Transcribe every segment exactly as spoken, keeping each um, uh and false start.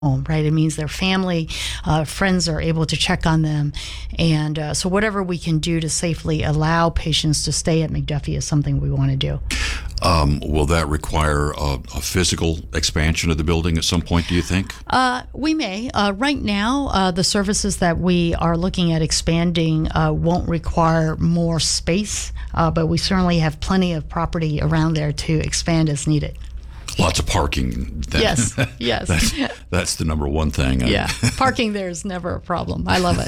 home, right? It means their family, uh, friends are able to check on them. And uh, so whatever we can do to safely allow patients to stay at McDuffie is something we want to do. Um, will that require a, a physical expansion of the building at some point, do you think? Uh, we may. Uh, right now, uh, the services that we are looking at expanding uh, won't require more space, uh, but we certainly have plenty of property around there to expand as needed. Lots of parking. Then. Yes, yes. that's, that's the number one thing. Yeah, parking there is never a problem. I love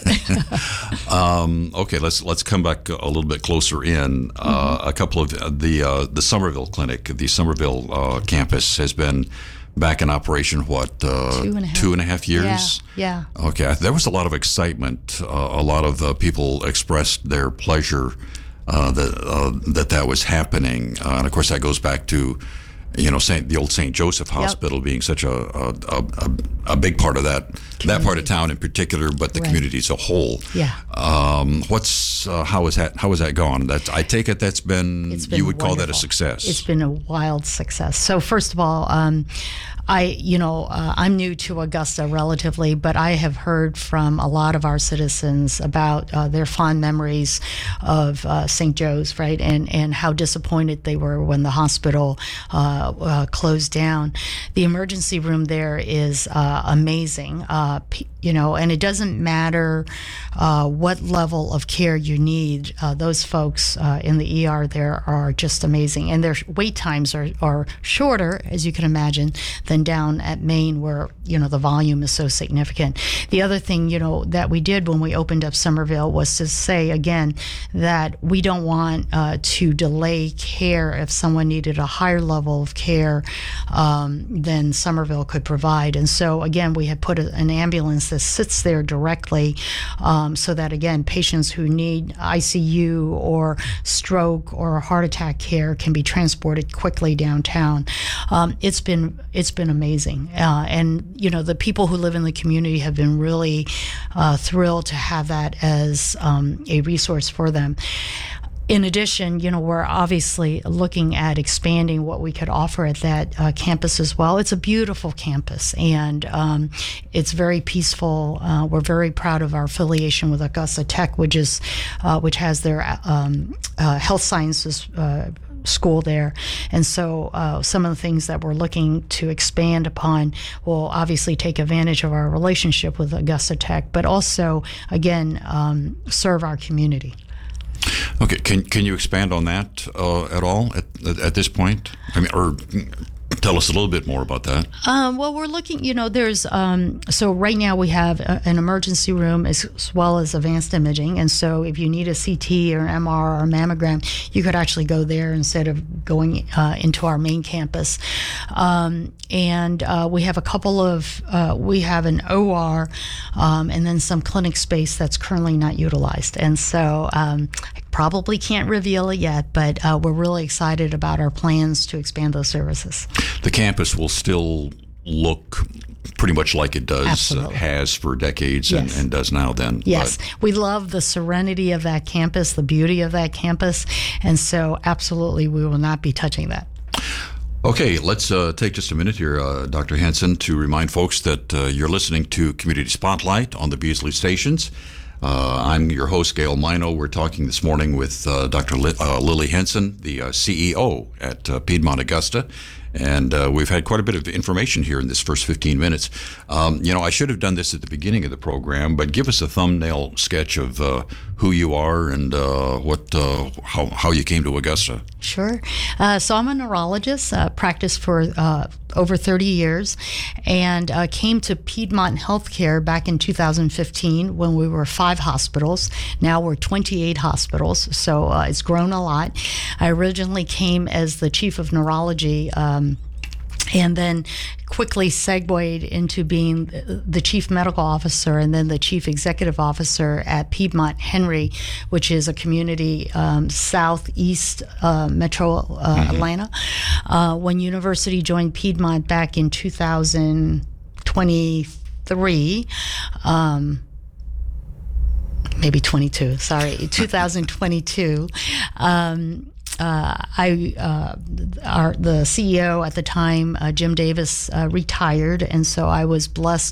it. um, okay, let's let's come back a little bit closer in. Uh, mm-hmm. A couple of uh, the uh, the Somerville Clinic, the Somerville uh, campus has been back in operation. What uh, two and a half, two and a half years? Yeah. yeah. Okay, there was a lot of excitement. Uh, a lot of uh, people expressed their pleasure uh, that uh, that that was happening, uh, and of course that goes back to. You know, Saint the old Saint Joseph Hospital yep. being such a, a a a big part of that community. That part of town in particular, but the right. community as a whole. Yeah. Um, what's uh, how is that how has that gone? That I take it that's been, it's been you would wonderful. call that a success. It's been a wild success. So first of all, um, I you know uh, I'm new to Augusta relatively, but I have heard from a lot of our citizens about uh, their fond memories of uh, Saint Joe's, right, and and how disappointed they were when the hospital. Uh, Uh, closed down. The emergency room there is uh, amazing, uh, p- you know, and it doesn't matter uh, what level of care you need. Uh, those folks uh, in the E R there are just amazing, and their wait times are, are shorter, as you can imagine, than down at Maine, where you know the volume is so significant. The other thing, you know, that we did when we opened up Somerville was to say again that we don't want uh, to delay care if someone needed a higher level of care um, than Somerville could provide. And so again, we have put a, an ambulance that sits there directly um, so that again, patients who need I C U or stroke or heart attack care can be transported quickly downtown. Um, it's been it's been amazing. Uh, and you know, the people who live in the community have been really uh, thrilled to have that as um, a resource for them. In addition, you know, we're obviously looking at expanding what we could offer at that uh, campus as well. It's a beautiful campus, and um, it's very peaceful. Uh, we're very proud of our affiliation with Augusta Tech, which is uh, which has their um, uh, health sciences uh, school there. And so uh, some of the things that we're looking to expand upon will obviously take advantage of our relationship with Augusta Tech, but also, again, um, serve our community. Okay, can can you expand on that uh, at all at, at at this point? I mean, or tell us a little bit more about that. Um, well, we're looking, you know, there's, um, so right now we have a, an emergency room as, as well as advanced imaging. And so if you need a C T or an M R or a mammogram, you could actually go there instead of going uh, into our main campus. Um, and uh, we have a couple of, uh, we have an O R um, and then some clinic space that's currently not utilized. And so um, I probably can't reveal it yet, but uh, we're really excited about our plans to expand those services. The campus will still look pretty much like it does, uh, has for decades, yes. and, and does now then. Yes, but. We love the serenity of that campus, the beauty of that campus, and so absolutely we will not be touching that. Okay, let's uh, take just a minute here, uh, Doctor Hansen, to remind folks that uh, you're listening to Community Spotlight on the Beasley Stations. Uh, I'm your host, Gail Mino. We're talking this morning with uh, Doctor Li- uh, Lily Henson, the uh, C E O at uh, Piedmont Augusta. And uh, we've had quite a bit of information here in this first fifteen minutes. Um, you know, I should have done this at the beginning of the program, but give us a thumbnail sketch of uh, who you are and uh, what, uh, how, how you came to Augusta. Sure. Uh, so I'm a neurologist, uh, practiced for uh, over thirty years, and uh, came to Piedmont Healthcare back in two thousand fifteen when we were five hospitals. Now we're twenty-eight hospitals, so uh, it's grown a lot. I originally came as the chief of neurology, um, and then quickly segued into being the chief medical officer and then the chief executive officer at Piedmont Henry, which is a community um, southeast uh, metro uh, mm-hmm. Atlanta. Uh, when University joined Piedmont back in two thousand twenty-three, um, maybe twenty-two, sorry, two thousand twenty-two, um, uh, I uh, our the C E O at the time, uh, Jim Davis, uh, retired, and so I was blessed